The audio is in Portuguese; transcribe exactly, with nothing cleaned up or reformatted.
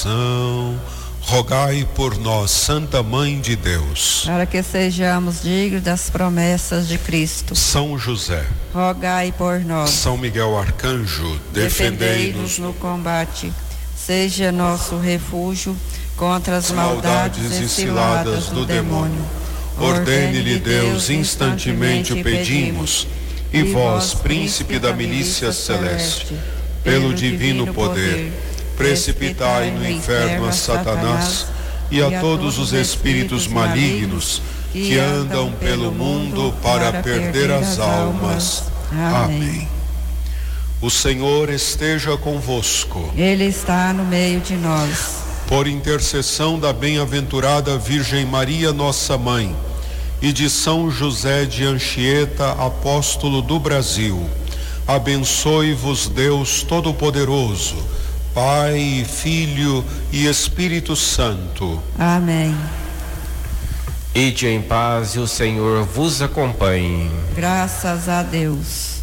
salvação. Rogai por nós, Santa Mãe de Deus, para que sejamos dignos das promessas de Cristo. São José, rogai por nós. São Miguel Arcanjo, defendei-nos no combate. Seja nosso refúgio contra as maldades e ciladas do demônio. Ordene-lhe Deus, instantemente o pedimos, e vós, príncipe da milícia celeste, pelo divino poder, precipitai no inferno a Satanás e a todos os espíritos malignos que andam pelo mundo para perder as almas. Amém. O Senhor esteja convosco. Ele está no meio de nós. Por intercessão da bem-aventurada Virgem Maria, nossa Mãe, e de São José de Anchieta, apóstolo do Brasil, abençoe-vos Deus Todo-Poderoso, Pai, Filho e Espírito Santo. Amém. Ide em paz e o Senhor vos acompanhe. Graças a Deus.